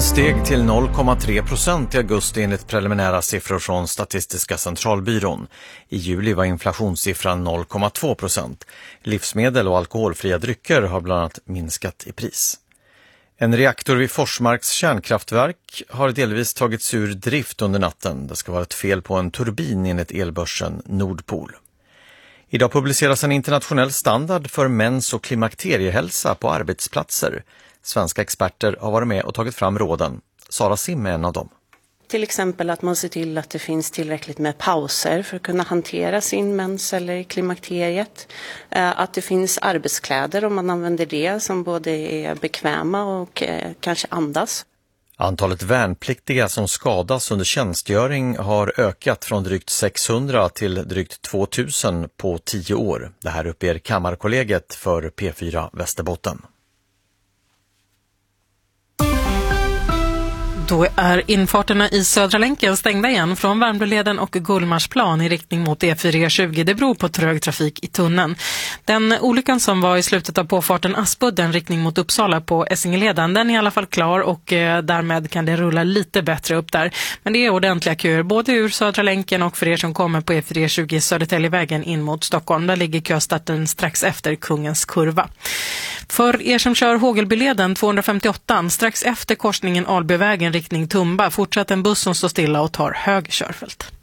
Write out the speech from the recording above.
steg till 0,3% i augusti enligt preliminära siffror från Statistiska centralbyrån. I juli var inflationssiffran 0,2%. Livsmedel och alkoholfria drycker har bland annat minskat i pris. En reaktor vid Forsmarks kärnkraftverk har delvis tagits ur drift under natten. Det ska vara ett fel på en turbin enligt elbörsen Nordpol. Idag publiceras en internationell standard för mäns- och klimakteriehälsa på arbetsplatser. Svenska experter har varit med och tagit fram råden. Sara Sim är en av dem. Till exempel att man ser till att det finns tillräckligt med pauser för att kunna hantera sin mens eller klimakteriet. Att det finns arbetskläder om man använder det som både är bekväma och kanske andas. Antalet värnpliktiga som skadas under tjänstgöring har ökat från drygt 600 till drygt 2000 på 10 år. Det här uppger Kammarkollegiet för P4 Västerbotten. Då är infarterna i Södra länken stängda igen från Värmdöleden och Gullmarsplan i riktning mot E4-E20. Det beror på trög trafik i tunneln. Den olyckan som var i slutet av påfarten Aspudden riktning mot Uppsala på Essingeleden, den är i alla fall klar och därmed kan det rulla lite bättre upp där. Men det är ordentliga köer både ur Södra länken och för er som kommer på E4-E20 Södertäljevägen in mot Stockholm. Där ligger köstarten strax efter Kungens kurva. För er som kör Hågelbyleden 258 strax efter korsningen Albyvägen riktning Tumba fortsätter en buss som står stilla och tar höger körfält.